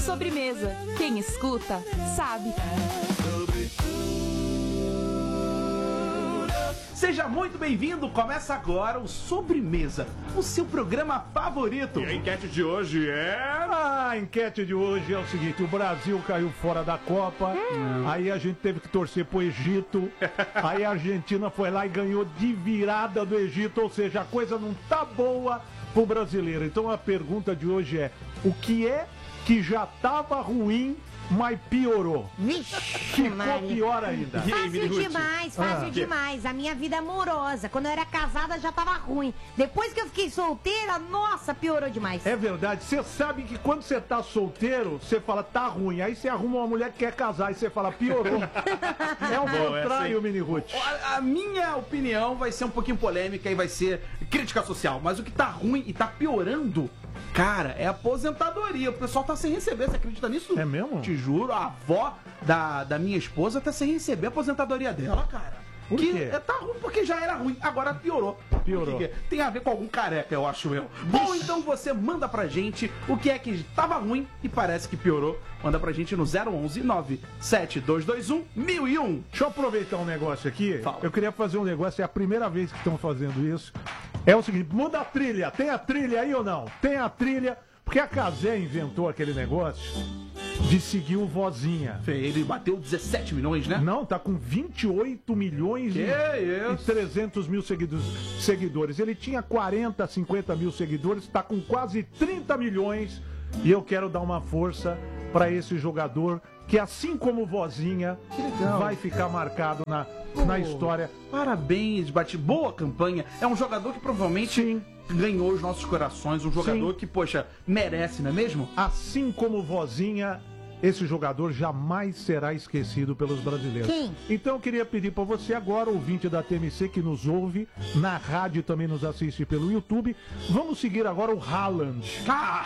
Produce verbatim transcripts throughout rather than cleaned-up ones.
Sobremesa. Quem escuta, sabe. Seja muito bem-vindo, começa agora o Sobremesa, o seu programa favorito. E a enquete de hoje é... Ah, a enquete de hoje é o seguinte, o Brasil caiu fora da Copa, hum. aí a gente teve que torcer pro Egito, aí a Argentina foi lá e ganhou de virada do Egito, ou seja, a coisa não tá boa pro brasileiro. Então a pergunta de hoje é, o que é que já tava ruim, mas piorou? Vixe, Ficou Maria. pior ainda. Fácil demais, fácil Ah. demais. A minha vida amorosa, quando eu era casada já tava ruim. Depois que eu fiquei solteira, nossa, piorou demais. É verdade, você sabe que quando você tá solteiro, você fala, tá ruim. Aí você arruma uma mulher que quer casar e você fala, piorou. É o contrário, Mini Ruth. A, a minha opinião vai ser um pouquinho polêmica e vai ser crítica social, mas o que tá ruim e tá piorando, cara, é aposentadoria. O pessoal tá sem receber, você acredita nisso? É mesmo? Te juro, a avó da, da minha esposa tá sem receber a aposentadoria dela, cara. Por que quê? é, tá ruim porque já era ruim, agora piorou. Piorou. Porque tem a ver com algum careca, eu acho eu. Bom, então você manda pra gente o que é que tava ruim e parece que piorou. Manda pra gente no zero onze nove sete dois dois um mil e um. Deixa eu aproveitar um negócio aqui. Fala. Eu queria fazer um negócio, é a primeira vez que estão fazendo isso. É o seguinte, muda a trilha. Tem a trilha aí ou não? Tem a trilha, porque a Cazé inventou aquele negócio de seguir o Vozinha. Ele bateu dezessete milhões, né? Não, tá com vinte e oito milhões Que e, e isso? trezentos mil seguidos, seguidores. Ele tinha quarenta, cinquenta mil seguidores, tá com quase trinta milhões. E eu quero dar uma força para esse jogador que, assim como o Vozinha, vai ficar marcado na, na história. Parabéns, Bati. Boa campanha. É um jogador que provavelmente Sim. ganhou os nossos corações. Um jogador Sim. que, poxa, merece, não é mesmo? Assim como o Vozinha, esse jogador jamais será esquecido pelos brasileiros. Quem? Então eu queria pedir para você agora, ouvinte da T M C que nos ouve, na rádio também nos assiste pelo YouTube, vamos seguir agora o Haaland. Ah!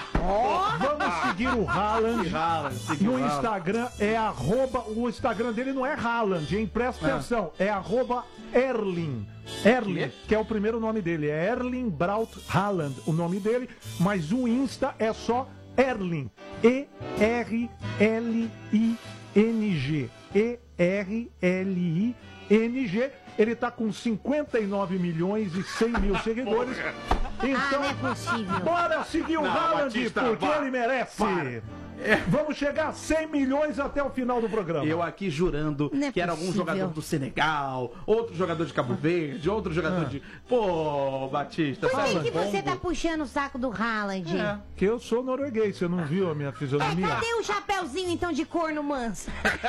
Vamos seguir o Haaland. Haaland, seguir No o Haaland. Instagram é arroba, o Instagram dele não é Haaland, hein? Presta É. atenção, é arroba Erling. Erling, Quê? que é o primeiro nome dele, é Erling Braut Haaland, o nome dele, mas o Insta é só Erling, E R L I N G, E R L I N G, ele tá com cinquenta e nove milhões e cem mil seguidores, então, Ah, não é possível. bora seguir o Não, Haaland, Batista, porque vá. ele merece. Para. Vamos chegar a cem milhões até o final do programa. Eu aqui jurando Não é que era algum possível. jogador do Senegal, outro jogador de Cabo Verde, outro jogador Ah. de... Pô, Batista, Por que, fala que você Congo. tá puxando o saco do Haaland? É. Que eu sou norueguês, você não viu a minha É, fisionomia? cadê o chapeuzinho então de corno manso?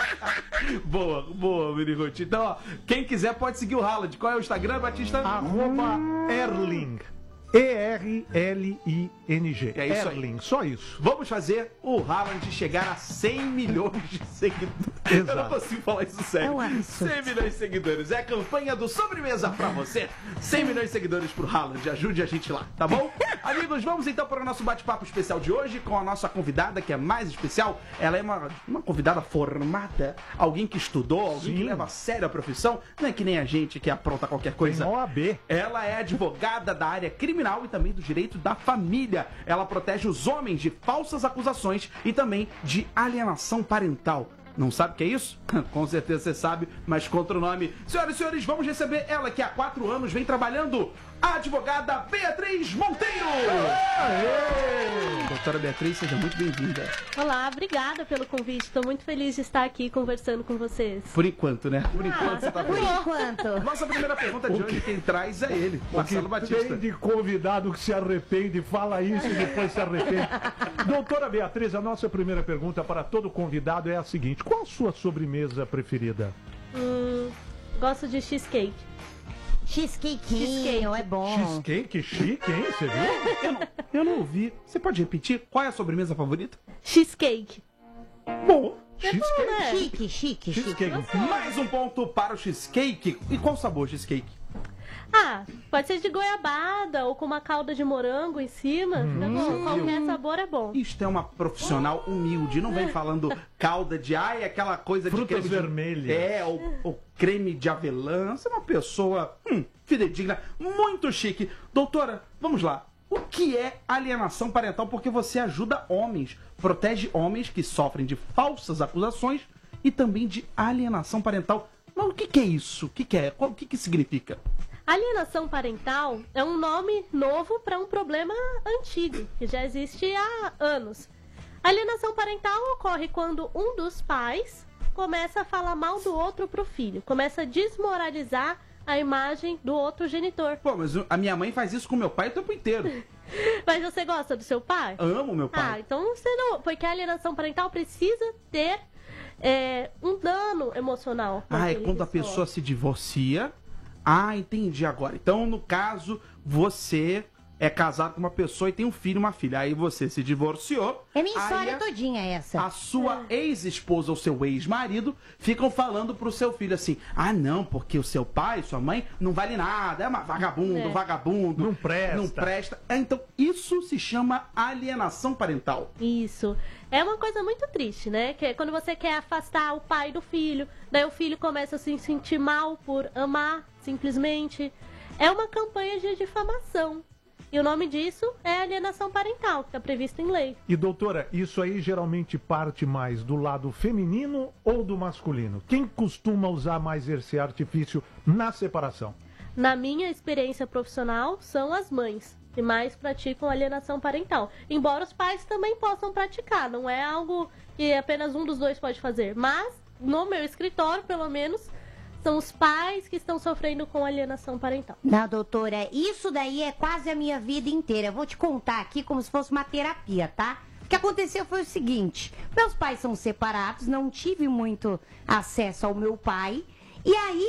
Boa, boa, Mini Ruth. Então, ó, quem quiser pode seguir o Haaland. Qual é o Instagram, Batista? Arroba Erling. E R L I N G. É isso aí. Erling, só isso. Vamos fazer o Haaland chegar a cem milhões de seguidores. Eu não Exato. consigo falar isso sério. É um absurdo. cem milhões de seguidores. É a campanha do Sobremesa pra você. cem milhões de seguidores pro Haaland. Ajude a gente lá, tá bom? Amigos, vamos então para o nosso bate-papo especial de hoje com a nossa convidada, que é mais especial. Ela é uma, uma convidada formada, alguém que estudou, alguém Sim. que leva a sério a profissão. Não é que nem a gente que apronta qualquer coisa. Tem O A B. Ela é advogada da área criminal e também do direito da família. Ela protege os homens de falsas acusações e também de alienação parental. Não sabe o que é isso? Com certeza você sabe, mas contra o nome. Senhoras e senhores, vamos receber ela que há quatro anos vem trabalhando, a advogada Beatriz Monteiro! Aê! Doutora Beatriz, seja muito bem-vinda. Olá, obrigada pelo convite. Estou muito feliz de estar aqui conversando com vocês. Por enquanto, né? Por enquanto você tá Por bem. enquanto. Nossa primeira pergunta de hoje, quem traz é ele, O que Marcelo Batista. tem de convidado que se arrepende, fala isso e depois se arrepende. Doutora Beatriz, a nossa primeira pergunta para todo convidado é a seguinte: qual a sua sobremesa preferida? Hum, gosto de cheesecake. Cheesecakezinho, Cheesecake. é bom. Cheesecake chique, hein? Você viu? Eu não, eu não ouvi. Você pode repetir? Qual é a sobremesa favorita? Cheesecake. Bom, Cheesecake. né? Chique, chique, chique. Cheesecake. mais um ponto para o cheesecake. E qual sabor cheesecake? Ah, pode ser de goiabada ou com uma calda de morango em cima. Tá bom, qualquer sabor é bom. Isto é uma profissional humilde. Não vem falando calda de ai, aquela coisa de Frutas creme de- vermelhas. É, ou, ou creme de avelã. Você é uma pessoa hum, fidedigna, muito chique. Doutora, vamos lá. o que é alienação parental, porque você ajuda homens, protege homens que sofrem de falsas acusações e também de alienação parental. Mas o que, que é isso? O que, que é? Qual, o que, que significa? Alienação parental é um nome novo para um problema antigo, que já existe há anos. Alienação parental ocorre quando um dos pais começa a falar mal do outro pro filho, começa a desmoralizar a imagem do outro genitor. Pô, mas a minha mãe faz isso com meu pai o tempo inteiro. Mas você gosta do seu pai? Amo meu pai. Ah, então você não... Porque a alienação parental precisa ter é, um dano emocional. Ah, é quando a pessoa. pessoa se divorcia. Ah, entendi agora. Então, no caso, você é casado com uma pessoa e tem um filho e uma filha. Aí você se divorciou. É minha aí história a- todinha essa. A sua ex-esposa ou seu ex-marido ficam falando pro seu filho assim: ah, não, porque o seu pai, sua mãe, não vale nada, é uma vagabundo, É. vagabundo. Não presta. Não presta. É, então, isso se chama alienação parental. Isso. É uma coisa muito triste, né? Que é quando você quer afastar o pai do filho, daí o filho começa a se sentir mal por amar, simplesmente. É uma campanha de difamação. E o nome disso é alienação parental, que está previsto em lei. E doutora, isso aí geralmente parte mais do lado feminino ou do masculino? Quem costuma usar mais esse artifício na separação? Na minha experiência profissional, são as mães que mais praticam alienação parental. Embora os pais também possam praticar, não é algo que apenas um dos dois pode fazer. Mas, no meu escritório, pelo menos, são os pais que estão sofrendo com alienação parental. Não, doutora, isso daí é quase a minha vida inteira. Eu vou te contar aqui como se fosse uma terapia, tá? O que aconteceu foi o seguinte: meus pais são separados, não tive muito acesso ao meu pai. E aí